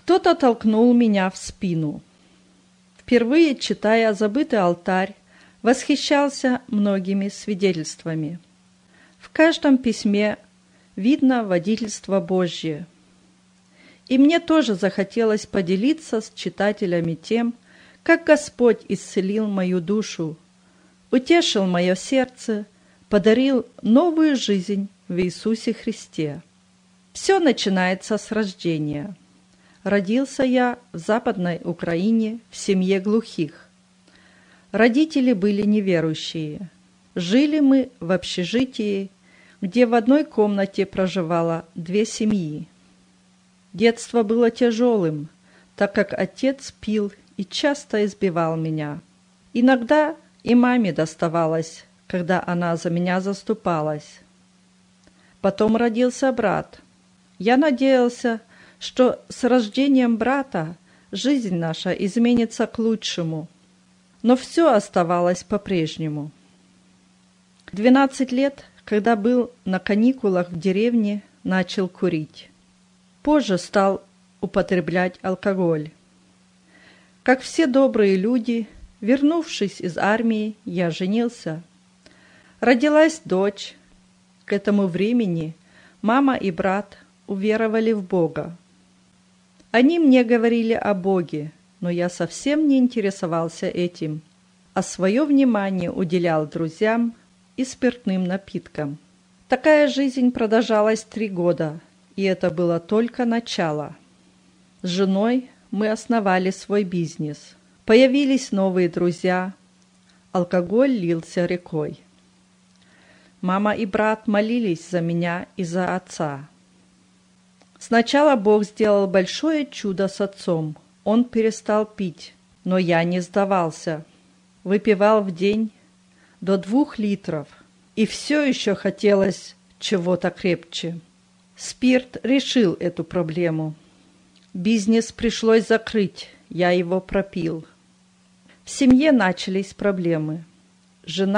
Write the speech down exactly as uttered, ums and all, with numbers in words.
Кто-то толкнул меня в спину. Впервые, читая «Забытый алтарь», восхищался многими свидетельствами. В каждом письме видно водительство Божье. И мне тоже захотелось поделиться с читателями тем, как Господь исцелил мою душу, утешил мое сердце, подарил новую жизнь в Иисусе Христе. Все начинается с рождения. Родился я в Западной Украине в семье глухих. Родители были неверующие. Жили мы в общежитии, где в одной комнате проживало две семьи. Детство было тяжелым, так как отец пил и часто избивал меня. Иногда и маме доставалось, когда она за меня заступалась. Потом родился брат. Я надеялся, что с рождением брата жизнь наша изменится к лучшему, но все оставалось по-прежнему. В двенадцать лет, когда был на каникулах в деревне, начал курить. Позже стал употреблять алкоголь. Как все добрые люди, вернувшись из армии, я женился. Родилась дочь. К этому времени мама и брат уверовали в Бога. Они мне говорили о Боге, но я совсем не интересовался этим, а свое внимание уделял друзьям и спиртным напиткам. Такая жизнь продолжалась три года, и это было только начало. С женой мы основали свой бизнес. Появились новые друзья. Алкоголь лился рекой. Мама и брат молились за меня и за отца. Сначала Бог сделал большое чудо с отцом. Он перестал пить, но я не сдавался. Выпивал в день до двух литров, и все еще хотелось чего-то крепче. Спирт решил эту проблему. Бизнес пришлось закрыть, я его пропил. В семье начались проблемы. Жена